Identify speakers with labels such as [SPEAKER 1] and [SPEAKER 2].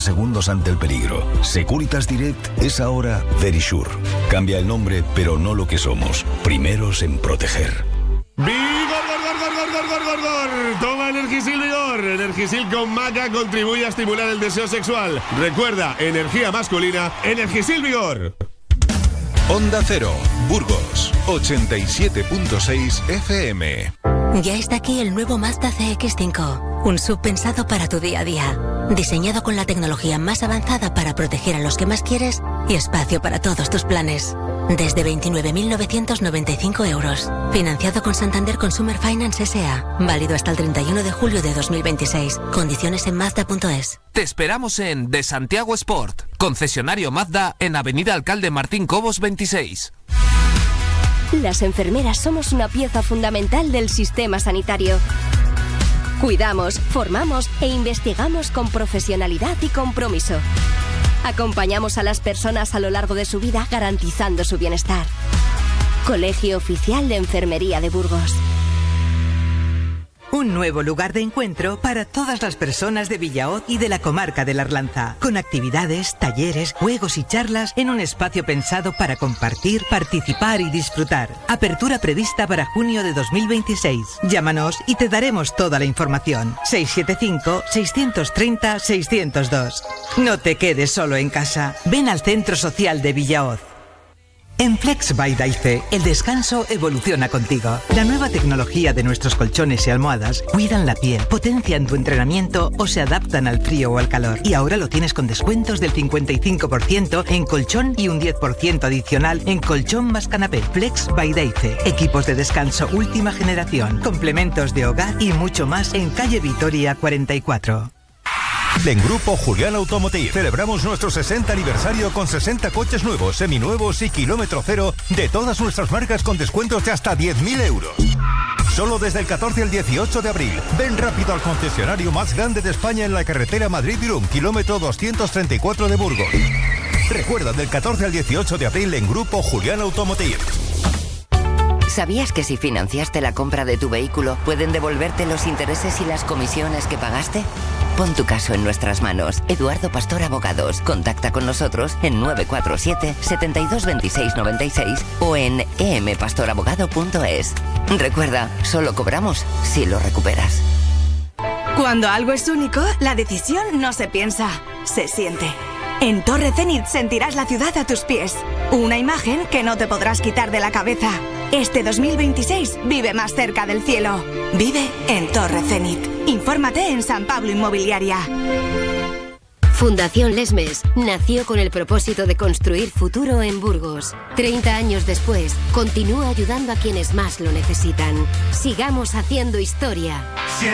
[SPEAKER 1] segundos ante el peligro. Securitas Direct es ahora Verisure. Cambia el nombre, pero no lo que somos. Primeros en proteger.
[SPEAKER 2] ¡Vigor! Toma Energisil Vigor. Energisil con maca contribuye a estimular el deseo sexual. Recuerda, energía masculina, Energisil Vigor.
[SPEAKER 3] Onda Cero, Burgos, 87.6 FM.
[SPEAKER 4] Ya está aquí el nuevo Mazda CX-5, un SUV pensado para tu día a día. Diseñado con la tecnología más avanzada para proteger a los que más quieres y espacio para todos tus planes. Desde 29.995 euros. Financiado con Santander Consumer Finance S.A. Válido hasta el 31 de julio de 2026. Condiciones en Mazda.es.
[SPEAKER 5] Te esperamos en De Santiago Sport, concesionario Mazda en Avenida Alcalde Martín Cobos 26.
[SPEAKER 6] Las enfermeras somos una pieza fundamental del sistema sanitario. Cuidamos, formamos e investigamos con profesionalidad y compromiso. Acompañamos a las personas a lo largo de su vida garantizando su bienestar. Colegio Oficial de Enfermería de Burgos.
[SPEAKER 7] Un nuevo lugar de encuentro para todas las personas de Villahoz y de la comarca de la Arlanza, con actividades, talleres, juegos y charlas en un espacio pensado para compartir, participar y disfrutar. Apertura prevista para junio de 2026. Llámanos y te daremos toda la información. 675-630-602. No te quedes solo en casa. Ven al Centro Social de Villahoz. En Flex by Daife, el descanso evoluciona contigo. La nueva tecnología de nuestros colchones y almohadas cuidan la piel, potencian tu entrenamiento o se adaptan al frío o al calor. Y ahora lo tienes con descuentos del 55% en colchón y un 10% adicional en colchón más canapé. Flex by Daife. Equipos de descanso última generación, complementos de hogar y mucho más en calle Vitoria 44.
[SPEAKER 8] En Grupo Julián Automotive celebramos nuestro 60 aniversario con 60 coches nuevos, seminuevos y kilómetro cero de todas nuestras marcas con descuentos de hasta 10.000 euros. Solo desde el 14 al 18 de abril. Ven rápido al concesionario más grande de España en la carretera Madrid-Irún, kilómetro 234 de Burgos. Recuerda, del 14 al 18 de abril en Grupo Julián Automotive.
[SPEAKER 9] ¿Sabías que si financiaste la compra de tu vehículo, pueden devolverte los intereses y las comisiones que pagaste? Pon tu caso en nuestras manos. Eduardo Pastor Abogados. Contacta con nosotros en 947 72 26 96 o en empastorabogado.es. Recuerda, solo cobramos si lo recuperas.
[SPEAKER 10] Cuando algo es único, la decisión no se piensa, se siente. En Torre Zenit sentirás la ciudad a tus pies. Una imagen que no te podrás quitar de la cabeza. Este 2026 vive más cerca del cielo. Vive en Torre Zenit. Infórmate en San Pablo Inmobiliaria.
[SPEAKER 6] Fundación Lesmes nació con el propósito de construir futuro en Burgos. 30 años después, continúa ayudando a quienes más lo necesitan. Sigamos haciendo historia.